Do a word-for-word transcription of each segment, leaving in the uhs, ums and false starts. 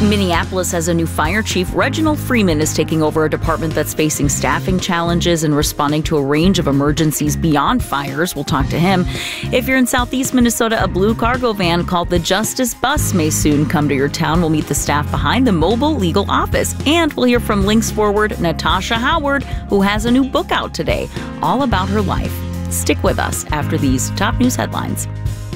Minneapolis has a new fire chief. Reginald Freeman is taking over a department that's facing staffing challenges and responding to a range of emergencies beyond fires. We'll talk to him. If you're in southeast Minnesota, a blue cargo van called the Justice Bus may soon come to your town. We'll meet the staff behind the mobile legal office. And we'll hear from Links Forward Natasha Howard, who has a new book out today, all about her life. Stick with us after these top news headlines.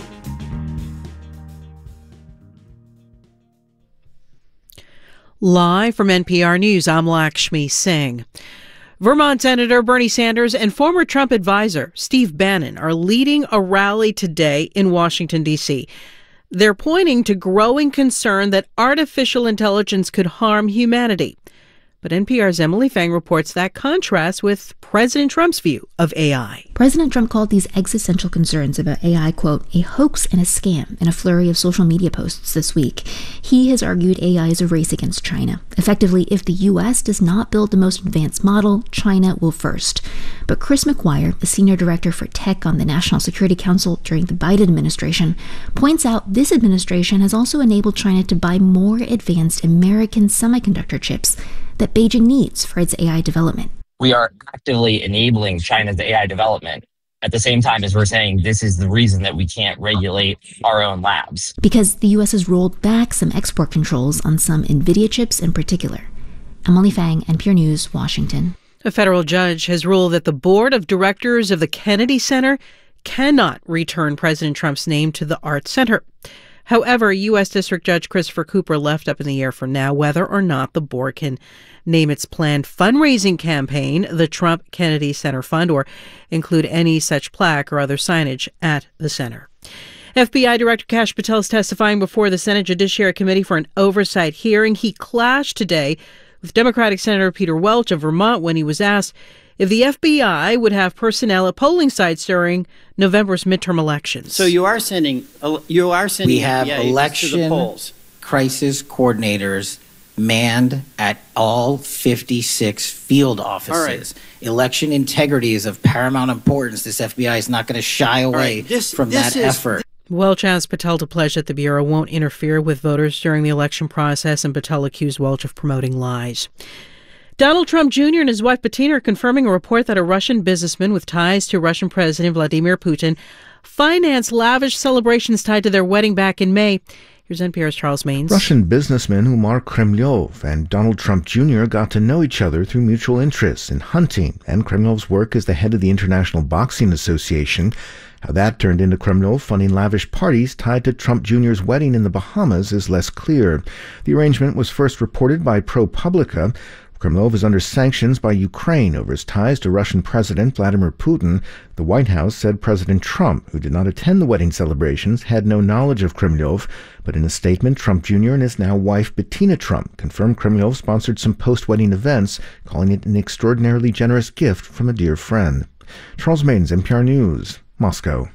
Live from N P R News, I'm Lakshmi Singh. Vermont Senator Bernie Sanders and former Trump advisor Steve Bannon are leading a rally today in Washington, D C. They're pointing to growing concern that artificial intelligence could harm humanity. But N P R's Emily Fang reports that contrasts with President Trump's view of A I. President Trump called these existential concerns about A I, quote, a hoax and a scam in a flurry of social media posts this week. He has argued A I is a race against China. Effectively, if the U S does not build the most advanced model, China will first. But Chris McGuire, a senior director for tech on the National Security Council during the Biden administration, points out this administration has also enabled China to buy more advanced American semiconductor chips that Beijing needs for its A I development. We are actively enabling China's A I development at the same time as we're saying this is the reason that we can't regulate our own labs. Because the U S has rolled back some export controls on some NVIDIA chips in particular. Emily Fang, N P R News, Washington. A federal judge has ruled that the board of directors of the Kennedy Center cannot return President Trump's name to the Art Center. However, U S. District Judge Christopher Cooper left up in the air for now whether or not the board can name its planned fundraising campaign the Trump Kennedy Center Fund or include any such plaque or other signage at the center. F B I Director Kash Patel is testifying before the Senate Judiciary Committee for an oversight hearing. He clashed today with Democratic Senator Peter Welch of Vermont when he was asked if the F B I would have personnel at polling sites during November's midterm elections. So you are sending, you are sending we have F B I election to the polls. Crisis coordinators manned at all fifty-six field offices. All right. Election integrity is of paramount importance. This F B I is not going to shy away right. this, from this that is, effort. Welch asked Patel to pledge that the Bureau won't interfere with voters during the election process, and Patel accused Welch of promoting lies. Donald Trump Junior and his wife Bettina are confirming a report that a Russian businessman with ties to Russian President Vladimir Putin financed lavish celebrations tied to their wedding back in May. Here's N P R's Charles Maines. Russian businessman Umar Kremlov and Donald Trump Junior got to know each other through mutual interests in hunting and Kremlov's work as the head of the International Boxing Association. How that turned into Kremlov funding lavish parties tied to Trump Junior's wedding in the Bahamas is less clear. The arrangement was first reported by ProPublica. Kremlov is under sanctions by Ukraine over his ties to Russian President Vladimir Putin. The White House said President Trump, who did not attend the wedding celebrations, had no knowledge of Kremlov. But in a statement, Trump Junior and his now wife Bettina Trump confirmed Kremlov sponsored some post-wedding events, calling it an extraordinarily generous gift from a dear friend. Charles Maines, N P R News, Moscow.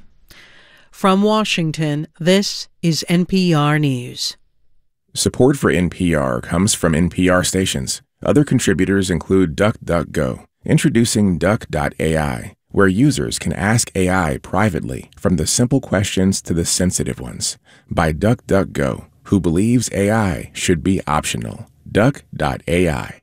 From Washington, this is N P R News. Support for N P R comes from N P R stations. Other contributors include DuckDuckGo, introducing Duck dot A I, where users can ask A I privately from the simple questions to the sensitive ones, by DuckDuckGo, who believes A I should be optional. Duck dot A I.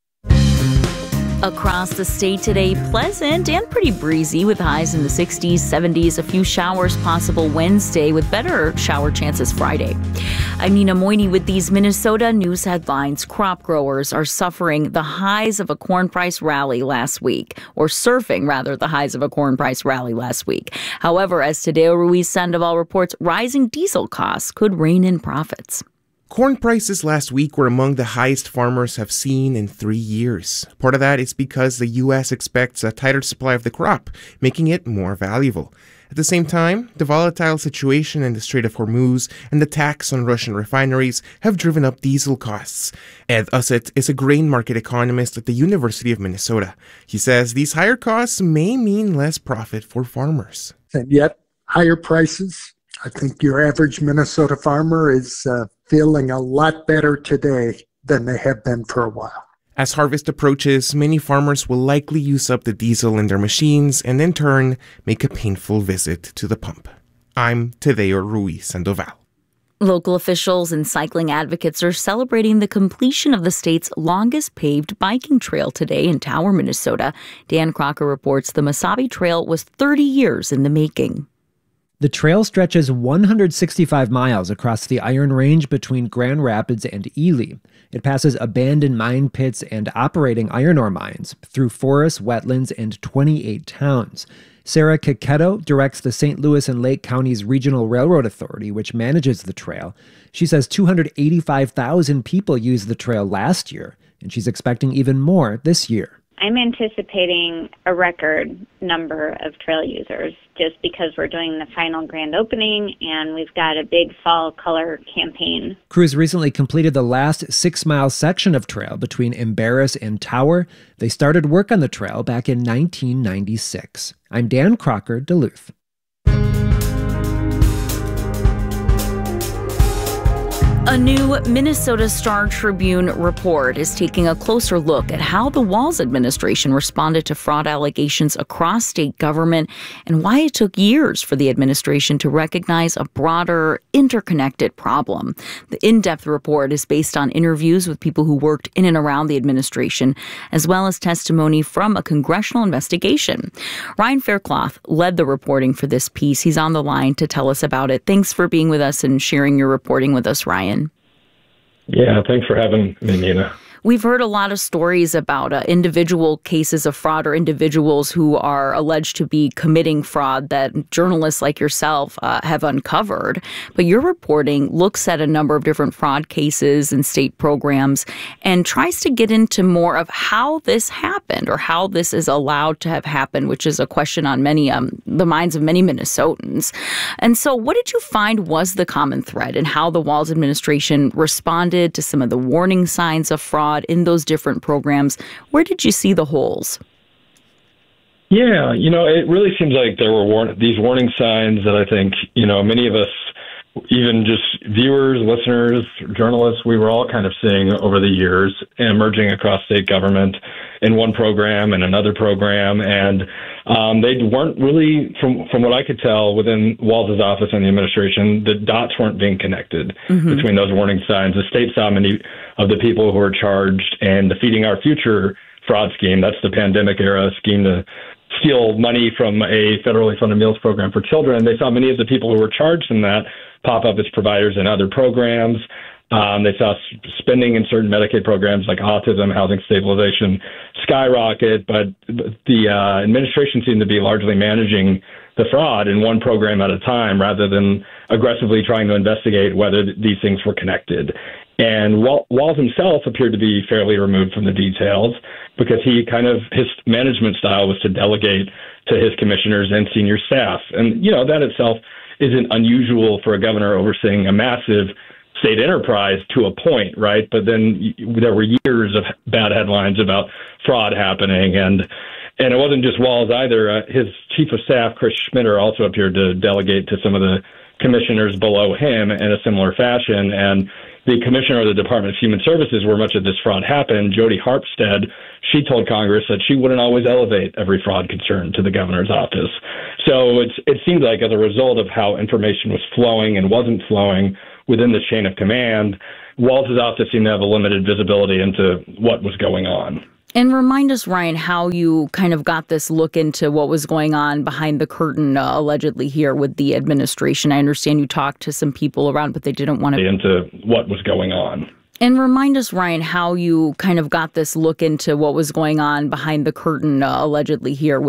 Across the state today, pleasant and pretty breezy with highs in the sixties, seventies, a few showers possible Wednesday with better shower chances Friday. I'm Nina Moini with these Minnesota news headlines. Crop growers are suffering the highs of a corn price rally last week, or surfing rather the highs of a corn price rally last week. However, as Tadeo Ruiz Sandoval reports, rising diesel costs could rein in profits. Corn prices last week were among the highest farmers have seen in three years. Part of that is because the U S expects a tighter supply of the crop, making it more valuable. At the same time, the volatile situation in the Strait of Hormuz and the tax on Russian refineries have driven up diesel costs. Ed Ussett is a grain market economist at the University of Minnesota. He says these higher costs may mean less profit for farmers. And yet, higher prices. I think your average Minnesota farmer is uh, feeling a lot better today than they have been for a while. As harvest approaches, many farmers will likely use up the diesel in their machines and in turn make a painful visit to the pump. I'm Tadeo Ruiz Sandoval. Local officials and cycling advocates are celebrating the completion of the state's longest paved biking trail today in Tower, Minnesota. Dan Crocker reports the Mesabi Trail was thirty years in the making. The trail stretches one hundred sixty-five miles across the Iron Range between Grand Rapids and Ely. It passes abandoned mine pits and operating iron ore mines through forests, wetlands, and twenty-eight towns. Sarah Kiketto directs the Saint Louis and Lake County's Regional Railroad Authority, which manages the trail. She says two hundred eighty-five thousand people used the trail last year, and she's expecting even more this year. I'm anticipating a record number of trail users just because we're doing the final grand opening and we've got a big fall color campaign. Crews recently completed the last six-mile section of trail between Embarrass and Tower. They started work on the trail back in nineteen ninety-six. I'm Dan Crocker, Duluth. A new Minnesota Star Tribune report is taking a closer look at how the Walz administration responded to fraud allegations across state government and why it took years for the administration to recognize a broader, interconnected problem. The in-depth report is based on interviews with people who worked in and around the administration, as well as testimony from a congressional investigation. Ryan Faircloth led the reporting for this piece. He's on the line to tell us about it. Thanks for being with us and sharing your reporting with us, Ryan. Yeah, thanks for having me, Nina. We've heard a lot of stories about uh, individual cases of fraud or individuals who are alleged to be committing fraud that journalists like yourself uh, have uncovered. But your reporting looks at a number of different fraud cases and state programs and tries to get into more of how this happened or how this is allowed to have happened, which is a question on many um, the minds of many Minnesotans. And so what did you find was the common thread in how the Walz administration responded to some of the warning signs of fraud in those different programs? Where did you see the holes? Yeah, you know, it really seems like there were war- these warning signs that I think, you know, many of us, even just viewers, listeners, journalists, we were all kind of seeing over the years emerging across state government in one program and another program. And um, they weren't really, from from what I could tell, within Walz's office and the administration, the dots weren't being connected mm-hmm. between those warning signs. The state saw many of the people who were charged in the Feeding Our Future fraud scheme. That's the pandemic era scheme to steal money from a federally funded meals program for children. They saw many of the people who were charged in that pop up as providers in other programs. Um, they saw spending in certain Medicaid programs like autism, housing stabilization skyrocket, but the uh, administration seemed to be largely managing the fraud in one program at a time rather than aggressively trying to investigate whether th- these things were connected. And Wal- Walz himself appeared to be fairly removed from the details because he kind of, his management style was to delegate to his commissioners and senior staff. And, you know, that itself isn't unusual for a governor overseeing a massive state enterprise to a point, right? But then there were years of bad headlines about fraud happening. And and it wasn't just Walz either. Uh, his chief of staff, Chris Schmitter, also appeared to delegate to some of the commissioners below him in a similar fashion. And the commissioner of the Department of Human Services, where much of this fraud happened, Jody Harpstead, she told Congress that she wouldn't always elevate every fraud concern to the governor's office. So it's, it seemed like as a result of how information was flowing and wasn't flowing within the chain of command, Walz's office seemed to have a limited visibility into what was going on. And remind us, Ryan, how you kind of got this look into what was going on behind the curtain, uh, allegedly here with the administration. I understand you talked to some people around, but they didn't want to... Into what was going on. And remind us, Ryan, how you kind of got this look into what was going on behind the curtain, uh, allegedly here with